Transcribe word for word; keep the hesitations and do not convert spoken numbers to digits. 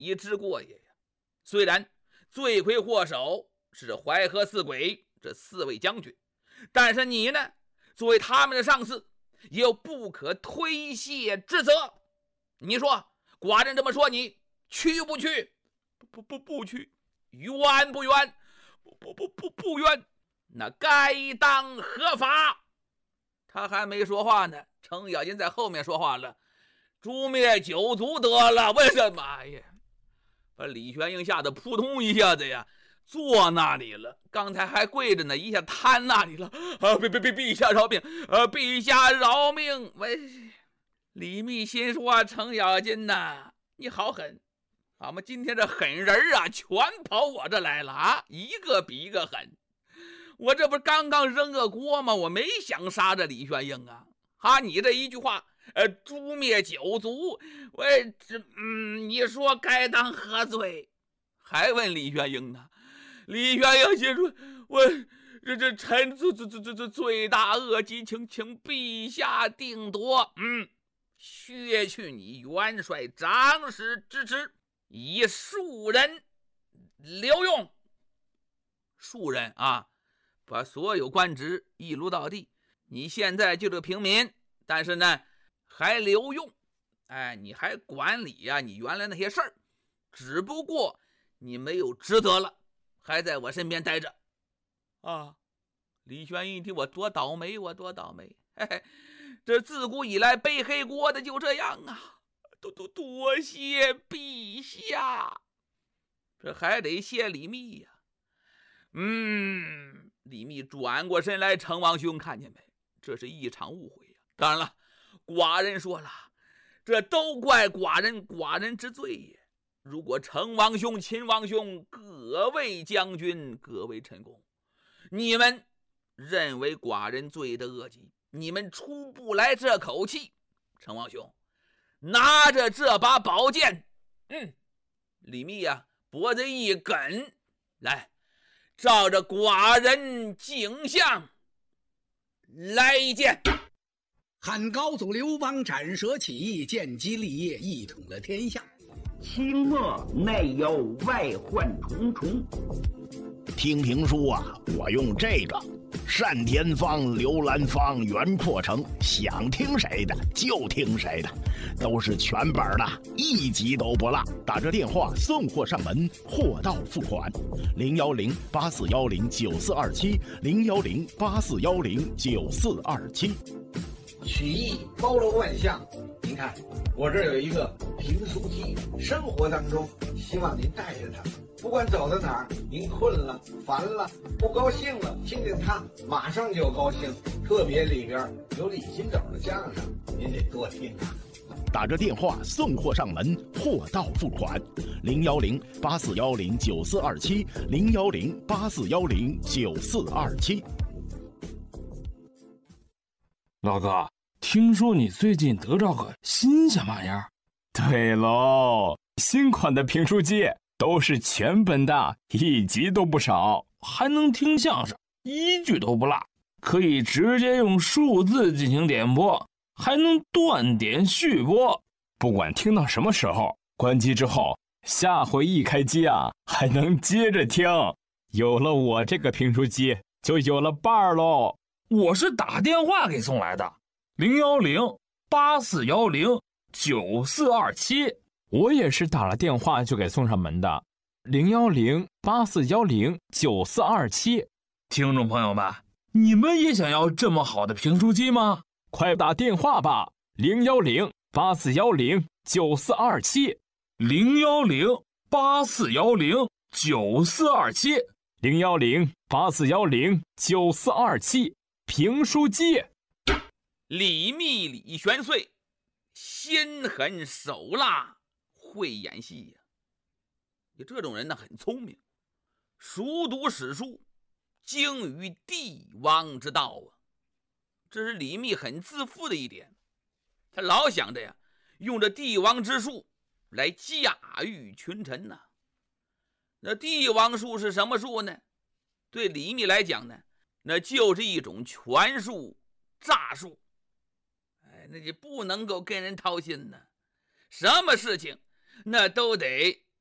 以知过也呀。虽然罪魁祸首是淮河四鬼这四位将军，但是你呢，作为他们的上司，也有不可推卸之责。你说寡人这么说，你去不去？不不不去。冤不冤？不不不不不冤。那该当何法？他还没说话呢，程咬金在后面说话了：诛灭九族得了。为什么呀？把李玄英吓得扑通一下子呀，坐那里了。刚才还跪着呢，一下瘫那里了。啊，陛陛陛陛下饶命！呃，陛下饶命！喂，李密心说：程咬金呐，你好狠！俺们今天这狠人啊，全跑我这来了啊，一个比一个狠。我这不是刚刚扔个锅吗？我没想杀这李玄英啊！啊，你这一句话，呃，诛灭九族，我这嗯，你说该当何罪？还问李玄英呢？李玄英心说：我这这臣这这这这罪大恶极，请请陛下定夺。嗯，削去你元帅长史之职，以庶人留用。庶人啊，把所有官职一撸到地。你现在就这个平民，但是呢还留用。哎，你还管理呀、啊、你原来那些事儿，只不过你没有职责了，还在我身边待着啊。李玄英一听，我多倒霉，我多倒霉。嘿嘿，这自古以来背黑锅的就这样啊。多多多谢陛下。这还得谢李密呀、啊。嗯，李密转过身来，程王兄看见没？这是一场误会呀、啊。当然了，寡人说了，这都怪寡人寡人之罪也。如果程王兄、秦王兄各位将军、各位臣工，你们认为寡人罪的恶极，你们出不来这口气，程王兄拿着这把宝剑，嗯，李密呀、啊，脖子一梗，来，照着寡人颈项来一剑。 汉高祖刘邦斩蛇起义，建基立业，一统了天下。 清末内忧外患重重。 听评书啊，我用这个单田芳、刘兰芳、袁阔成，想听谁的就听谁的，都是全本的，一集都不落。打这电话送货上门，货到付款。零幺零八四幺零九四二七，零幺零八四幺零九四二七。 曲艺包罗万象，您看我这儿有一个评书机，生活当中希望您带着它，不管走到哪儿，您困了、烦了、不高兴了，听听它，马上就高兴。特别里边有李金斗的相声，您得多听啊。 打着电话送货上门，货到付款。零幺零八四幺零九四二七，零幺零八四幺零九四二七。 老哥，听说你最近得着个新鲜玩意儿？ 对喽，新款的评书机都是全本的，一集都不少， 还能听相声，一句都不落，可以直接用数字进行点播，还能断点续播。 不管听到什么时候，关机之后，下回一开机啊，还能接着听。有了我这个评书机，就有了伴儿喽。 我是打电话给送来的，零幺零八四幺零九四二七。 我也是打了电话就给送上门的，零幺零八四幺零九四二七。 听众朋友们，你们也想要这么好的评书机吗？ 快打电话吧，零幺零八四幺零九四二七， 零幺零八四幺零九四二七， 零幺零八四幺零九四二七。评书机。 李密、李玄岁心狠手辣，会演戏呀、啊。就这种人呢，很聪明，熟读史书，精于帝王之道啊。这是李密很自负的一点，他老想着呀，用这帝王之术来驾驭群臣呐、啊。那帝王术是什么术呢？对李密来讲呢，那就是一种权术、诈术。哎，那就不能够跟人掏心呢，什么事情那都得